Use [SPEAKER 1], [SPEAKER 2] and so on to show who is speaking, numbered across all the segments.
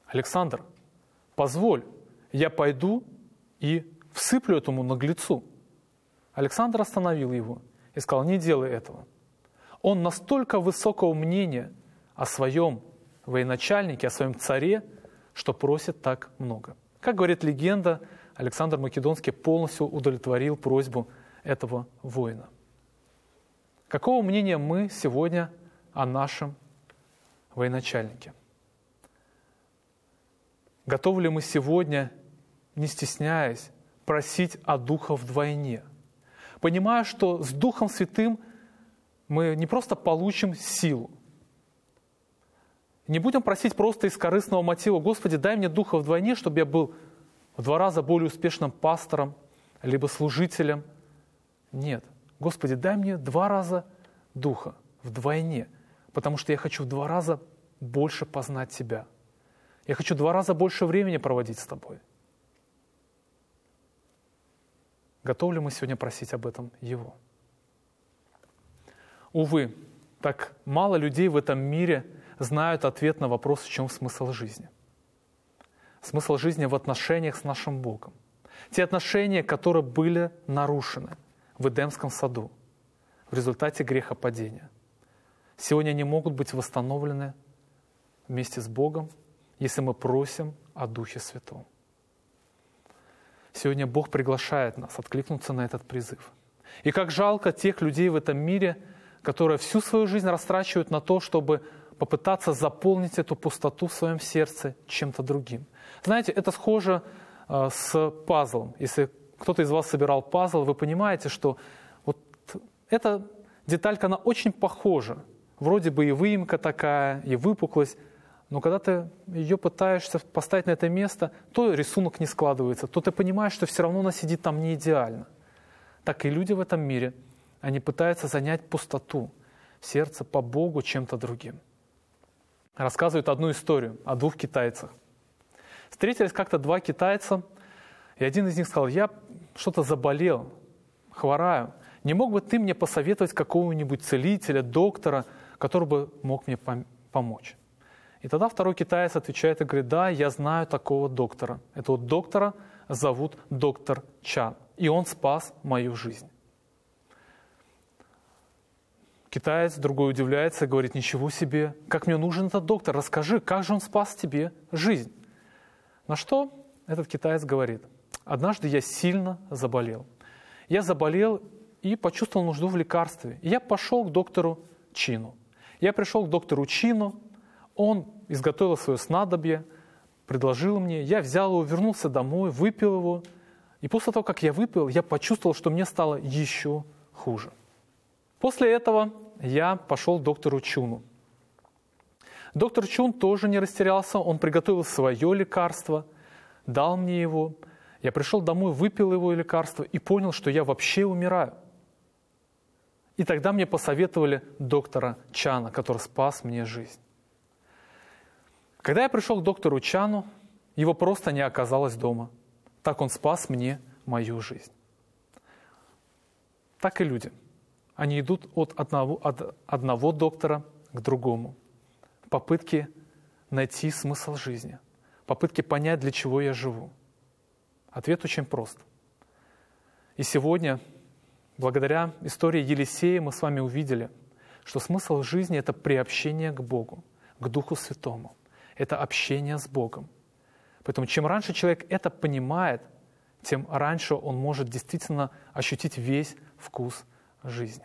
[SPEAKER 1] Александр, позволь, я пойду и всыплю этому наглецу. Александр остановил его и сказал: не делай этого. Он настолько высокого мнения о своем военачальнике, о своем царе, что просит так много. Как говорит легенда, Александр Македонский полностью удовлетворил просьбу этого воина. Какого мнения мы сегодня о нашем военачальнике? Готовы ли мы сегодня, не стесняясь, просить о Духа вдвойне, понимая, что с Духом Святым мы не просто получим силу, не будем просить просто из корыстного мотива: Господи, дай мне Духа вдвойне, чтобы я был в 2 раза более успешным пастором, либо служителем. Нет. Господи, дай мне 2 раза Духа вдвойне, потому что я хочу в 2 раза больше познать Тебя. Я хочу 2 раза больше времени проводить с Тобой. Готовы ли мы сегодня просить об этом Его? Увы, так мало людей в этом мире знают ответ на вопрос, в чем смысл жизни. Смысл жизни в отношениях с нашим Богом. Те отношения, которые были нарушены в Эдемском саду в результате грехопадения. Сегодня они могут быть восстановлены вместе с Богом, если мы просим о Духе Святом. Сегодня Бог приглашает нас откликнуться на этот призыв. И как жалко тех людей в этом мире, которые всю свою жизнь растрачивают на то, чтобы попытаться заполнить эту пустоту в своем сердце чем-то другим. Знаете, это схоже с пазлом. Если кто-то из вас собирал пазл, вы понимаете, что вот эта деталька, она очень похожа. Вроде бы и выемка такая, и выпуклость, но когда ты ее пытаешься поставить на это место, то рисунок не складывается, то ты понимаешь, что все равно она сидит там не идеально. Так и люди в этом мире, они пытаются занять пустоту в сердце по Богу чем-то другим. Рассказывают одну историю о 2 китайцах. Встретились как-то 2 китайца, и один из них сказал: я что-то заболел, хвораю. Не мог бы ты мне посоветовать какого-нибудь целителя, доктора, который бы мог мне помочь? И тогда второй китаец отвечает и говорит: да, я знаю такого доктора. Этого доктора зовут доктор Чан, и он спас мою жизнь. Китаец другой удивляется и говорит: ничего себе, как мне нужен этот доктор, расскажи, как же он спас тебе жизнь? На что этот китаец говорит: однажды я сильно заболел. Я заболел и почувствовал нужду в лекарстве. И я пошел к доктору Чину. Я пришел к доктору Чину, он изготовил свое снадобье, предложил мне, я взял его, вернулся домой, выпил его. И после того, как я выпил, я почувствовал, что мне стало еще хуже. После этого я пошел к доктору Чуну. Доктор Чун тоже не растерялся, он приготовил свое лекарство, дал мне его. Я пришел домой, выпил его лекарство и понял, что я вообще умираю. И тогда мне посоветовали доктора Чана, который спас мне жизнь. Когда я пришел к доктору Чану, его просто не оказалось дома. Так он спас мне мою жизнь. Так и люди. Они идут от одного доктора к другому в попытке найти смысл жизни, в попытке понять, для чего я живу. Ответ очень прост. И сегодня, благодаря истории Елисея, мы с вами увидели, что смысл жизни – это приобщение к Богу, к Духу Святому. Это общение с Богом. Поэтому чем раньше человек это понимает, тем раньше он может действительно ощутить весь вкус жизни.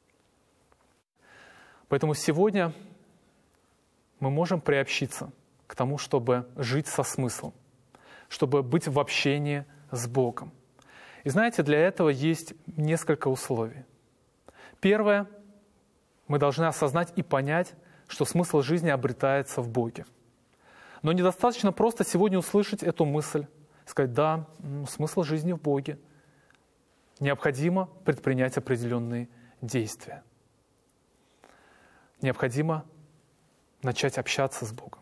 [SPEAKER 1] Поэтому сегодня мы можем приобщиться к тому, чтобы жить со смыслом, чтобы быть в общении с Богом. И знаете, для этого есть несколько условий. Первое, мы должны осознать и понять, что смысл жизни обретается в Боге. Но недостаточно просто сегодня услышать эту мысль, сказать: да, смысл жизни в Боге. Необходимо предпринять определенные действия. Необходимо начать общаться с Богом.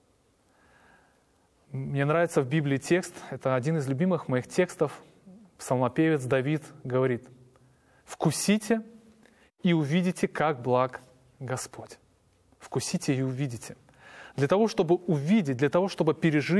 [SPEAKER 1] Мне нравится в Библии текст, это один из любимых моих текстов. Псалмопевец Давид говорит: «Вкусите и увидите, как благ Господь». Вкусите и увидите. для того, чтобы увидеть, для того, чтобы пережить